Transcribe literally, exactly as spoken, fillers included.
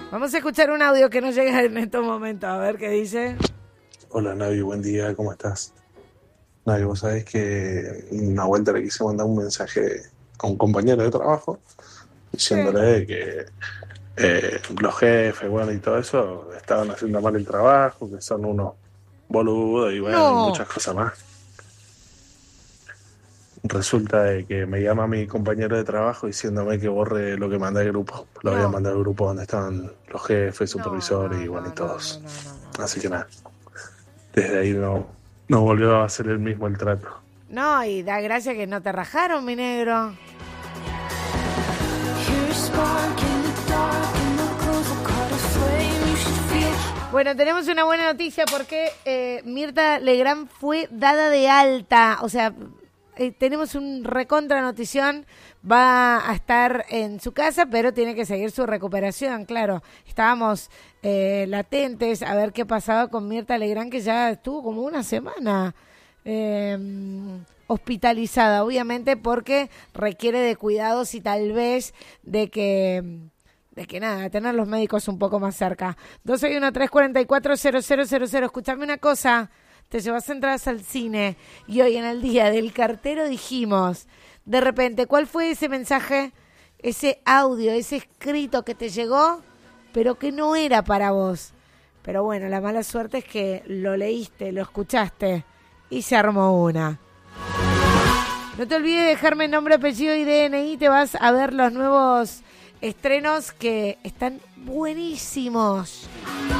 Vamos a escuchar un audio que nos llega en estos momentos, a ver qué dice. Hola Navi, buen día, ¿cómo estás? Navi, vos sabés que una vuelta le quise mandar un mensaje a un compañero de trabajo diciéndole que eh, los jefes, bueno, y todo eso estaban haciendo mal el trabajo, que son unos boludos y bueno, y No. muchas cosas más. Resulta de que me llama mi compañero de trabajo diciéndome que borre lo que mandé al grupo. Lo No. había mandado al grupo donde estaban los jefes, supervisores no, y bueno, no, y todos. no, no, no, no, no. Así que nada, desde ahí no, no volvió a hacer el mismo el trato. No, y da gracia que no te rajaron, mi negro. Bueno, tenemos una buena noticia porque eh, Mirta Legrand fue dada de alta. O sea, eh, tenemos un recontra notición. Va a estar en su casa, pero tiene que seguir su recuperación, claro. Estábamos eh, latentes a ver qué pasaba con Mirta Legrand, que ya estuvo como una semana eh, hospitalizada, obviamente porque requiere de cuidados y tal vez de que... de que nada, tener los médicos un poco más cerca. dos seis uno, tres cuatro cuatro, cero cero cero cero. Escuchame una cosa, te llevas entradas al cine y hoy en el día del cartero dijimos, de repente, ¿cuál fue ese mensaje, ese audio, ese escrito que te llegó, pero que no era para vos? Pero bueno, la mala suerte es que lo leíste, lo escuchaste y se armó una. No te olvides de dejarme nombre, apellido y D N I, te vas a ver los nuevos estrenos que están buenísimos.